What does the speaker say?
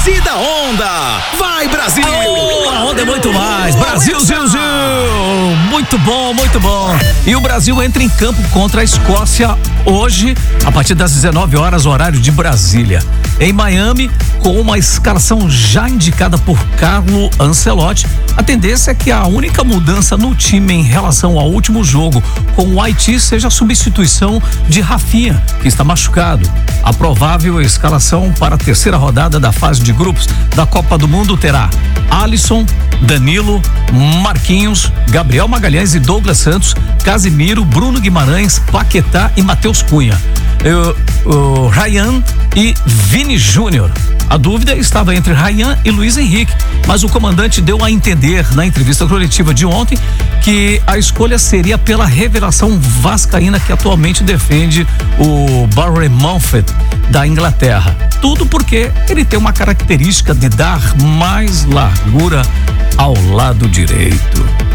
torcida Honda. Vai, Brasil! A Honda é muito mais. Brasil, Zil, Zil. Muito bom, muito bom. E o Brasil entra em campo contra a Escócia hoje, a partir das 19 horas, horário de Brasília. Em Miami, com uma escalação já indicada por Carlo Ancelotti, a tendência é que a única mudança no time em relação ao último jogo com o Haiti seja a substituição de Rafinha, que está machucado. A provável escalação para a terceira rodada da fase de grupos da Copa do Mundo terá Alisson, Danilo, Marquinhos, Gabriel Magalhães e Douglas Santos, Casimiro, Bruno Guimarães, Paquetá e Matheus Cunha. Ryan e Vini Júnior. A dúvida estava entre Ryan e Luiz Henrique, mas o comandante deu a entender na entrevista coletiva de ontem que a escolha seria pela revelação vascaína que atualmente defende o Bournemouth da Inglaterra. Tudo porque ele tem uma característica de dar mais largura ao lado direito.